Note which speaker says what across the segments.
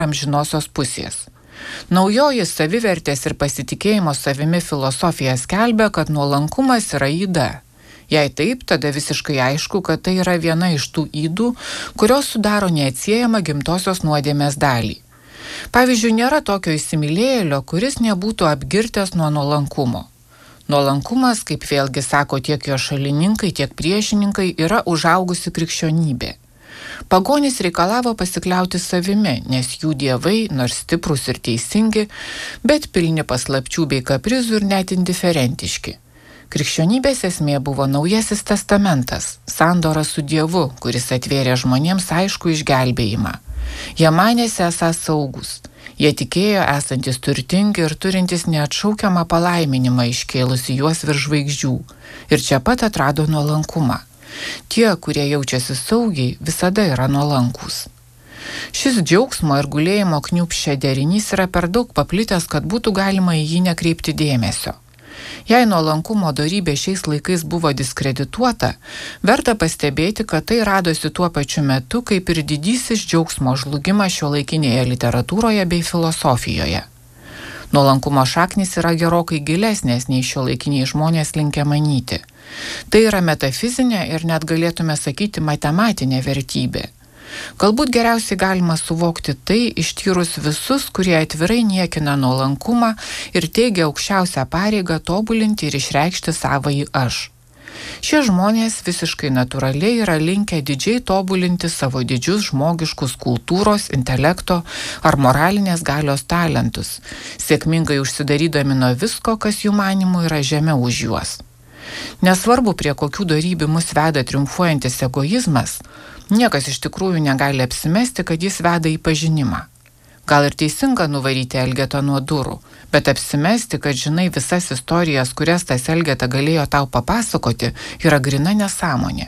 Speaker 1: amžinosios pusės. Naujoji savivertės ir pasitikėjimo savimi filosofija skelbia, kad nuolankumas yra yda. Jei taip, tada visiškai aišku, kad tai yra viena iš tų ydų, kurios sudaro neatsiejamą gimtosios nuodėmės dalį. Pavyzdžiui, nėra tokio įsimylėjėlio, kuris nebūtų apgirtęs nuo nuolankumo. Nuolankumas, kaip vėlgi sako tiek jo šalininkai, tiek priešininkai, yra užaugusi krikščionybė. Pagonys reikalavo pasikliauti savimi, nes jų dievai, nors stiprūs ir teisingi, bet pilni paslapčių bei kaprizų ir net indiferentiški. Krikščionybės esmė buvo Naujasis testamentas, sandora su Dievu, kuris atvėrė žmonėms aišku išgelbėjimą. Jie manėsi esą saugus. Jie tikėjo esantis turtingi ir turintis neatšaukiamą palaiminimą iškėlusi juos virš žvaigždžių. Ir čia pat atrado nuolankumą. Tie, kurie jaučiasi saugiai, visada yra nuolankūs. Šis džiaugsmo ir gulėjimo kniūpsčia derinys yra per daug paplitęs, kad būtų galima į jį nekreipti dėmesio. Jei nuolankumo dorybė šiais laikais buvo diskredituota, verta pastebėti, kad tai radosi tuo pačiu metu, kaip ir didysis džiaugsmo žlugimas šiuolaikinėje literatūroje bei filosofijoje. Nuolankumo šaknys yra gerokai gilesnės nei šiuolaikiniai žmonės linkę manyti. Tai yra metafizinė ir net galėtume sakyti matematinė vertybė. Galbūt geriausiai galima suvokti tai ištyrus visus, kurie atvirai niekina nuolankumą ir teigia aukščiausią pareigą tobulinti ir išreikšti savąjį aš. Šie žmonės visiškai natūraliai yra linkę didžiai tobulinti savo didžius žmogiškus kultūros, intelekto ar moralinės galios talentus, sėkmingai užsidarydami nuo visko, kas jų manymu yra žemiau už juos. Nesvarbu, prie kokių dorybių mus veda triumfuojantis egoizmas, niekas iš tikrųjų negali apsimesti, kad jis veda į pažinimą. Gal ir teisinga nuvaryti Elgetą nuo durų, bet apsimesti, kad žinai visas istorijas, kurias tas Elgeta galėjo tau papasakoti, yra grina nesąmonė.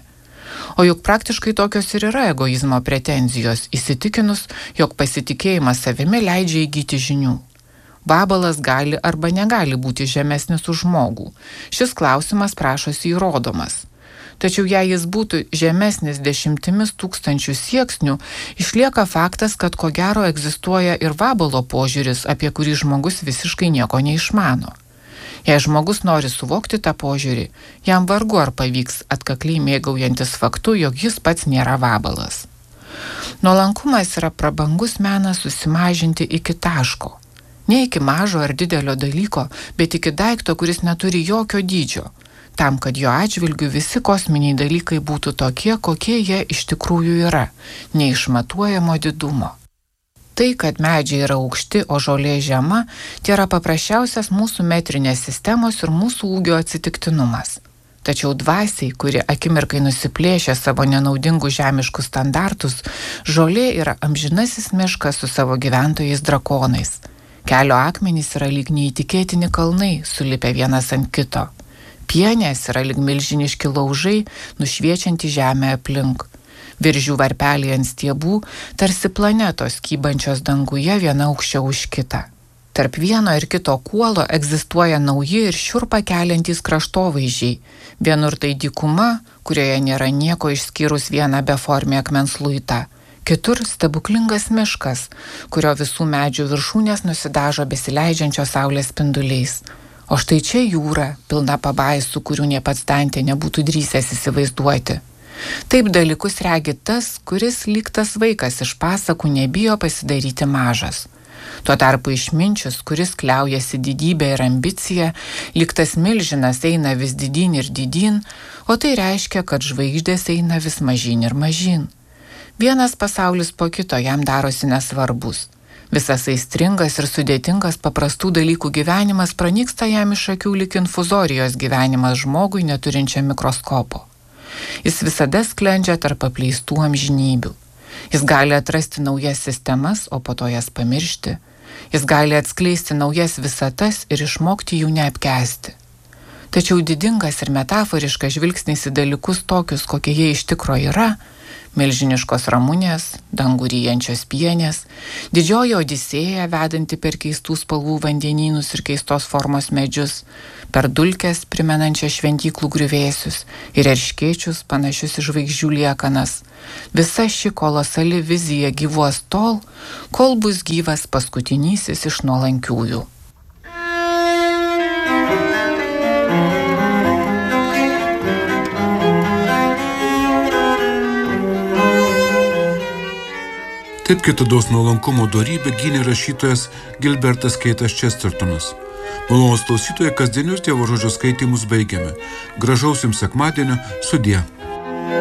Speaker 1: O juk praktiškai tokios ir yra egoizmo pretenzijos, įsitikinus, jog pasitikėjimas savimi leidžia įgyti žinių. Vabalas gali arba negali būti žemesnis už žmogų. Šis klausimas prašosi įrodomas. Tačiau jei jis būtų žemesnis 10 000 sieksnių, išlieka faktas, kad ko gero egzistuoja ir vabalo požiūris, apie kurį žmogus visiškai nieko neišmano. Jei žmogus nori suvokti tą požiūrį, jam vargu ar pavyks atkakliai mėgaujantis faktu, jog jis pats nėra vabalas. Nuolankumas yra prabangus menas susimažinti iki taško. Ne iki mažo ar didelio dalyko, bet iki daikto, kuris neturi jokio dydžio, tam, kad jo atžvilgiu visi kosminiai dalykai būtų tokie, kokie jie iš tikrųjų yra, neišmatuojamo didumo. Tai, kad medžiai yra aukšti, o žolė žema, tai yra paprasčiausias mūsų metrinės sistemos ir mūsų ūgio atsitiktinumas. Tačiau dvasiai, kuri akimirkai nusiplėšia savo nenaudingus žemiškus standartus, žolė yra amžinasis miškas su savo gyventojais drakonais. Kelio akmenys yra lyg neįtikėtini kalnai, sulipę vienas ant kito. Pienės yra lyg milžiniški laužai, nušviečianti žemę aplink. Viržių varpeliai ant stiebų, tarsi planetos kybančios danguje viena aukščiau už kitą. Tarp vieno ir kito kuolo egzistuoja nauji ir šiurpą keliantys kraštovaizdžiai. Vienur tai dykuma, kurioje nėra nieko išskyrus vieną beformį akmens luitą. Kitur stebuklingas miškas, kurio visų medžių viršūnės nusidažo besileidžiančios saulės spinduliais. O štai čia jūra, pilna pabaisų, kurių nė pats Dantė nebūtų drįsęs įsivaizduoti. Taip dalykus regi tas, kuris lyg tas vaikas iš pasakų nebijo pasidaryti mažas. Tuo tarpu išminčius, kuris kliaujasi didybę ir ambiciją, lyg tas milžinas eina vis didyn ir didyn, o tai reiškia, kad žvaigždės eina vis mažyn ir mažyn. Vienas pasaulis po kito jam darosi nesvarbus. Visas aistringas ir sudėtingas paprastų dalykų gyvenimas pranyksta jam iš akių lyg infuzorijos gyvenimas žmogui neturinčiam mikroskopo. Jis visada sklendžia tarp apleistų amžinybių. Jis gali atrasti naujas sistemas, o po to jas pamiršti. Jis gali atskleisti naujas visatas ir išmokti jų neapkęsti. Tačiau didingas ir metaforiškas žvilgsnis į dalykus tokius, kokie jie iš tikro yra, Milžiniškos ramunės, dangų ryjančios pienės, didžioji Odisėja vedanti per keistų spalvų vandenynus ir keistos formos medžius, per dulkes primenančias šventyklų griuvėsius ir erškėčius panašius į žvaigždžių liekanas. Visa ši kolosali vizija gyvuos tol, kol bus gyvas paskutinysis iš nuolankiųjų.
Speaker 2: Taip kitados nuolankumo dorybę gynė rašytojas Gilbertas Keitas Chestertonas. Malonūs klausytojai, kasdienius Dievo žodžio skaitymus baigiame. Gražaus jums sekmadienio, sudie.